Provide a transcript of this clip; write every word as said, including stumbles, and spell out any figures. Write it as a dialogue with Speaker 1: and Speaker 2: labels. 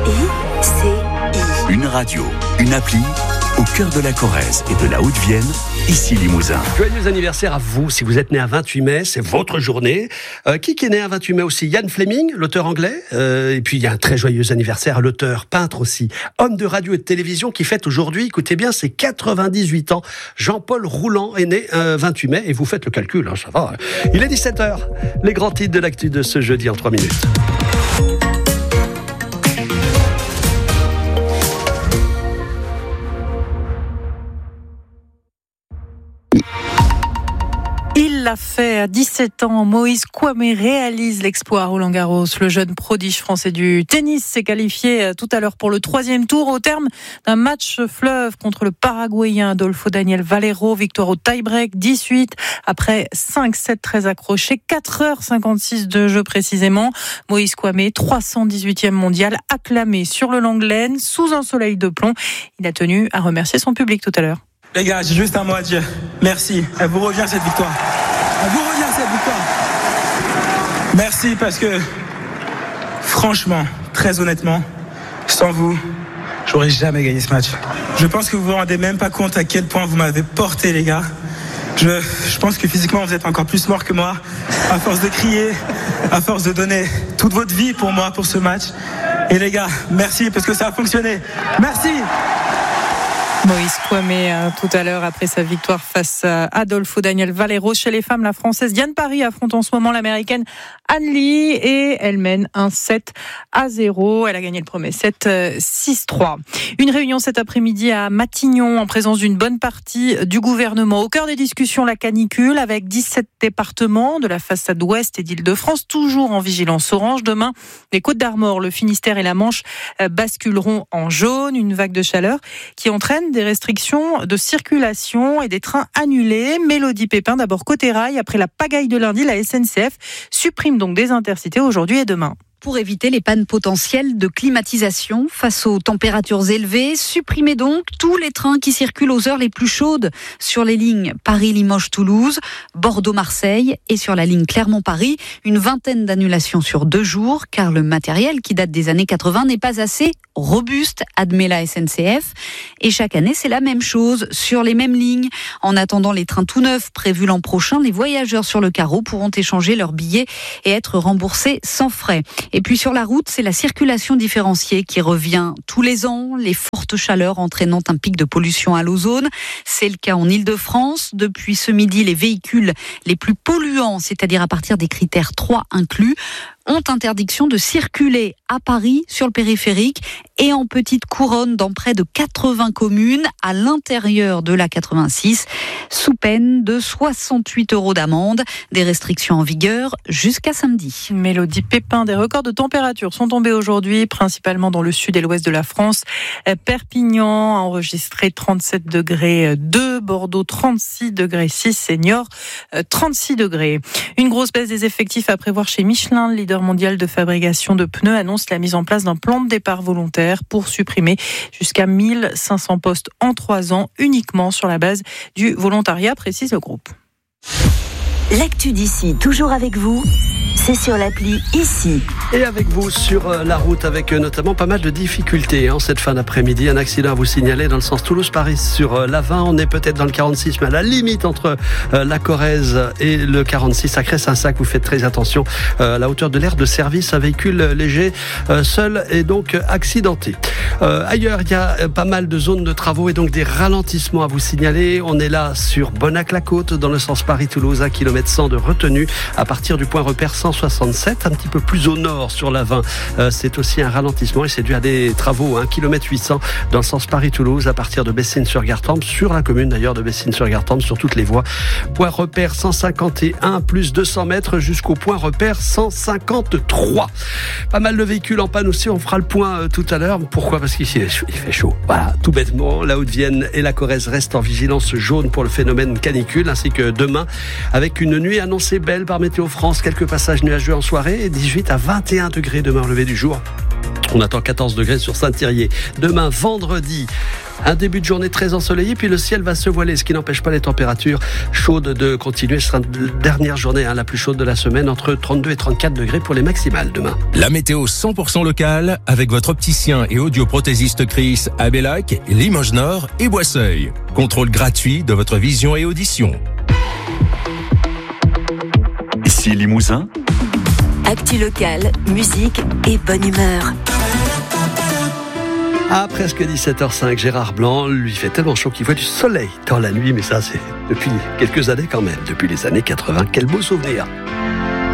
Speaker 1: I C I.
Speaker 2: Une radio, une appli, au cœur de la Corrèze et de la Haute-Vienne, ici Limousin.
Speaker 3: Joyeux anniversaire à vous, si vous êtes né un vingt-huit mai, c'est votre journée. Euh, qui qui est né un vingt-huit mai aussi? Ian Fleming, l'auteur anglais. Euh, et puis il y a un très joyeux anniversaire à l'auteur, peintre aussi, homme de radio et de télévision qui fête aujourd'hui, écoutez bien, c'est quatre-vingt-dix-huit ans. Jean-Paul Rouland est né un vingt-huit mai, et vous faites le calcul, hein, ça va. Il est dix-sept heures, les grands titres de l'actu de ce jeudi en trois minutes.
Speaker 4: Il l'a fait à dix-sept ans. Moïse Kouame réalise l'exploit à Roland-Garros. Le jeune prodige français du tennis s'est qualifié tout à l'heure pour le troisième tour au terme d'un match fleuve contre le Paraguayen Adolfo Daniel Valero. Victoire au tie-break dix-huit après cinq sept très accrochés. quatre heures cinquante-six de jeu précisément. Moïse Kouame, trois cent dix-huitième mondial, acclamé sur le Langlaine sous un soleil de plomb. Il a tenu à remercier son public tout à l'heure.
Speaker 5: Les gars, j'ai juste un mot à dire. Merci. Elle vous revient cette victoire. Elle vous revient cette victoire. Merci parce que, franchement, très honnêtement, sans vous, j'aurais jamais gagné ce match. Je pense que vous vous rendez même pas compte à quel point vous m'avez porté, les gars. Je, je pense que physiquement, vous êtes encore plus morts que moi. À force de crier, à force de donner toute votre vie pour moi, pour ce match. Et les gars, merci parce que ça a fonctionné. Merci.
Speaker 4: Moïse Kouame euh, tout à l'heure après sa victoire face à Adolfo Daniel Valero. Chez les femmes, la Française Diane Parry affronte en ce moment l'Américaine Anne Lee et elle mène un sept à zéro. Elle a gagné le premier set six trois. Une réunion cet après-midi à Matignon en présence d'une bonne partie du gouvernement. Au cœur des discussions, la canicule avec dix-sept départements de la façade ouest et d'Île-de-France toujours en vigilance orange. Demain, les Côtes-d'Armor, le Finistère et la Manche basculeront en jaune. Une vague de chaleur qui entraîne des restrictions de circulation et des trains annulés. Mélodie Pépin, d'abord côté rail, après la pagaille de lundi, la S N C F supprime donc des intercités aujourd'hui et demain.
Speaker 6: Pour éviter les pannes potentielles de climatisation face aux températures élevées, supprimez donc tous les trains qui circulent aux heures les plus chaudes sur les lignes Paris-Limoges-Toulouse, Bordeaux-Marseille et sur la ligne Clermont-Paris. Une vingtaine d'annulations sur deux jours car le matériel qui date des années quatre-vingts n'est pas assez robuste, admet la S N C F. Et chaque année, c'est la même chose sur les mêmes lignes. En attendant les trains tout neufs prévus l'an prochain, les voyageurs sur le carreau pourront échanger leurs billets et être remboursés sans frais. Et puis sur la route, c'est la circulation différenciée qui revient tous les ans, les fortes chaleurs entraînant un pic de pollution à l'ozone. C'est le cas en Île-de-France. Depuis ce midi, les véhicules les plus polluants, c'est-à-dire à partir des critères trois inclus, ont interdiction de circuler à Paris, sur le périphérique et en petite couronne dans près de quatre-vingts communes à l'intérieur de l'A quatre-vingt-six, sous peine de soixante-huit euros d'amende. Des restrictions en vigueur jusqu'à samedi.
Speaker 4: Mélodie Pépin, des records de température sont tombés aujourd'hui, principalement dans le sud et l'ouest de la France. Perpignan a enregistré trente-sept degrés deux, Bordeaux trente-six degrés six et Niort trente-six degrés. Une grosse baisse des effectifs à prévoir chez Michelin, le leader mondial de fabrication de pneus, annonce la mise en place d'un plan de départ volontaire pour supprimer jusqu'à mille cinq cents postes en trois ans, uniquement sur la base du volontariat, précise le groupe.
Speaker 1: L'actu d'ici, toujours avec vous, c'est sur l'appli Ici.
Speaker 3: Et avec vous sur la route, avec notamment pas mal de difficultés en cette fin d'après-midi. Un accident à vous signaler dans le sens Toulouse-Paris sur l'A vingt. On est peut-être dans le quarante-six, mais à la limite entre la Corrèze et le quarante-six. À Crest-Saint-Sac, vous faites très attention. À la hauteur de l'aire de service, un véhicule léger seul est donc accidenté. Euh, ailleurs, il y a pas mal de zones de travaux et donc des ralentissements à vous signaler. On est là sur Bonnac-la-Côte, dans le sens Paris-Toulouse, un kilomètre cent de retenue à partir du point repère cent soixante-sept, un petit peu plus au nord sur la vingt. Euh, c'est aussi un ralentissement et c'est dû à des travaux, un kilomètre huit cents dans le sens Paris-Toulouse à partir de Bessines-sur-Gartempe, sur la commune d'ailleurs de Bessines-sur-Gartempe, sur toutes les voies. Point repère cent cinquante et un plus deux cents mètres jusqu'au point repère cent cinquante-trois. Pas mal de véhicules en panne aussi, on fera le point euh, tout à l'heure. Pourquoi ? Parce qu'ici il fait chaud. Voilà, tout bêtement. La Haute-Vienne et la Corrèze restent en vigilance jaune pour le phénomène canicule, ainsi que demain, avec une nuit annoncée belle par Météo France, quelques passages nuageux en soirée et dix-huit à vingt et un degrés demain au lever du jour. On attend quatorze degrés sur Saint-Thirier. Demain, vendredi, un début de journée très ensoleillé, puis le ciel va se voiler, ce qui n'empêche pas les températures chaudes de continuer. Ce sera la dernière journée, hein, la plus chaude de la semaine, entre trente-deux et trente-quatre degrés pour les maximales demain.
Speaker 7: La météo cent pour cent locale avec votre opticien et audioprothésiste Chris à Bellac, Limoges Nord et Boisseuil. Contrôle gratuit de votre vision et audition.
Speaker 2: Ici Limousin.
Speaker 1: Actu locale, musique et bonne humeur.
Speaker 3: À presque dix-sept heures cinq, Gérard Blanc, lui fait tellement chaud qu'il voit du soleil dans la nuit, mais ça c'est depuis quelques années quand même, depuis les années quatre-vingts. Quel beau souvenir!